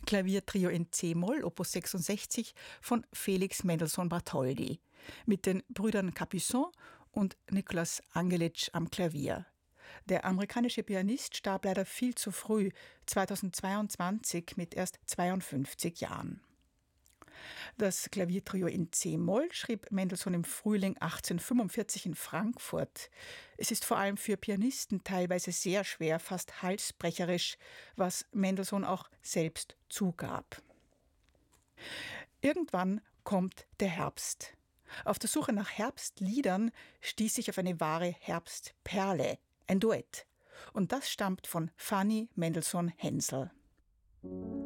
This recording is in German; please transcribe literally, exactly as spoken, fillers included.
Klaviertrio in C-Moll, Opus sechsundsechzig von Felix Mendelssohn Bartholdy mit den Brüdern Capuçon und Nicolas Angelic am Klavier. Der amerikanische Pianist starb leider viel zu früh, zweitausendzweiundzwanzig mit erst zweiundfünfzig Jahren. Das Klaviertrio in C-Moll schrieb Mendelssohn im Frühling achtzehnhundertfünfundvierzig in Frankfurt. Es ist vor allem für Pianisten teilweise sehr schwer, fast halsbrecherisch, was Mendelssohn auch selbst zugab. Irgendwann kommt der Herbst. Auf der Suche nach Herbstliedern stieß ich auf eine wahre Herbstperle, ein Duett. Und das stammt von Fanny Mendelssohn Hensel.